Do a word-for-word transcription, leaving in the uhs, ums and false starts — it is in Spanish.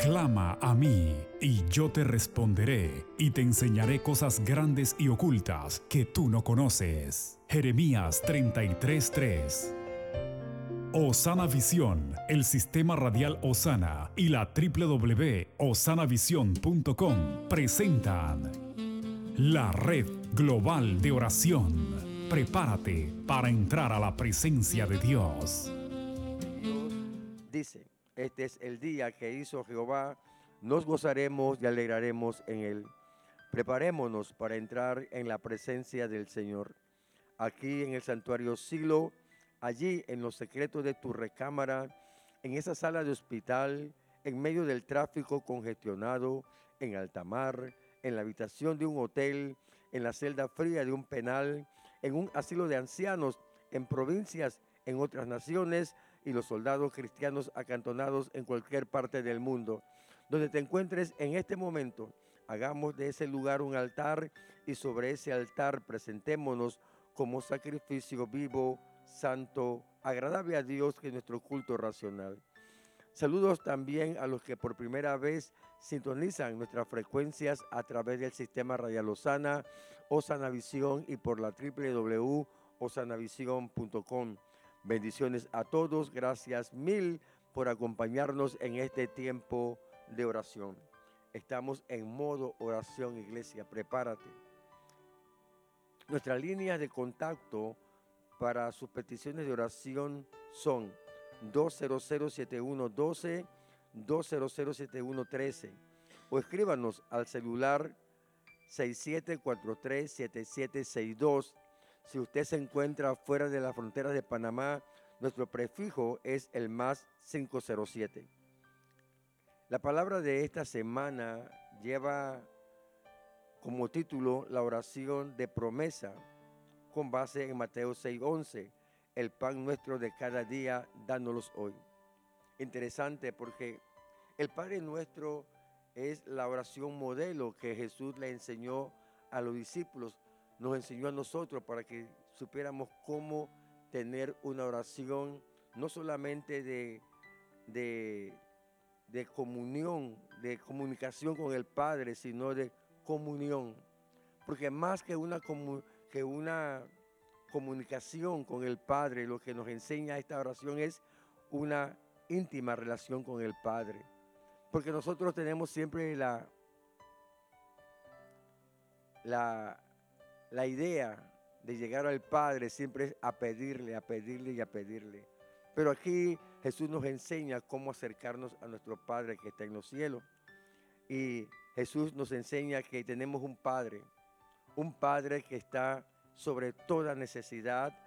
Clama a mí, y yo te responderé, y te enseñaré cosas grandes y ocultas que tú no conoces. Jeremías treinta y tres, tres. Osana Visión, el sistema radial Osana y la doble u doble u doble u punto osana visión punto com presentan la Red Global de Oración. Prepárate para entrar a la presencia de Dios. Dios dice: este es el día que hizo Jehová, nos gozaremos y alegraremos en él. Preparémonos para entrar en la presencia del Señor. Aquí en el santuario Silo, allí en los secretos de tu recámara, en esa sala de hospital, en medio del tráfico congestionado, en alta mar, en la habitación de un hotel, en la celda fría de un penal, en un asilo de ancianos, en provincias, en otras naciones, y los soldados cristianos acantonados en cualquier parte del mundo. Donde te encuentres en este momento, hagamos de ese lugar un altar, y sobre ese altar presentémonos como sacrificio vivo, santo, agradable a Dios, que es nuestro culto racional. Saludos también a los que por primera vez sintonizan nuestras frecuencias a través del sistema radial Osana, Osana Visión y por la doble u doble u doble u punto osana visión punto com. Bendiciones a todos, gracias mil por acompañarnos en este tiempo de oración. Estamos en modo oración, iglesia, prepárate. Nuestras líneas de contacto para sus peticiones de oración son dos cero cero, siete uno uno dos, dos cero cero, siete uno uno tres o escríbanos al celular seis siete cuatro tres, siete siete seis dos. Si usted se encuentra fuera de las fronteras de Panamá, nuestro prefijo es el más cinco cero siete. La palabra de esta semana lleva como título la oración de promesa, con base en Mateo seis once, el pan nuestro de cada día, dánoslos hoy. Interesante, porque el Padre Nuestro es la oración modelo que Jesús le enseñó a los discípulos, nos enseñó a nosotros para que supiéramos cómo tener una oración no solamente de, de, de comunión, de comunicación con el Padre, sino de comunión. Porque más que una, que una comunicación con el Padre, lo que nos enseña esta oración es una íntima relación con el Padre. Porque nosotros tenemos siempre la, la, la idea de llegar al Padre, siempre es a pedirle, a pedirle y a pedirle. Pero aquí Jesús nos enseña cómo acercarnos a nuestro Padre que está en los cielos. Y Jesús nos enseña que tenemos un Padre, un Padre que está sobre toda necesidad,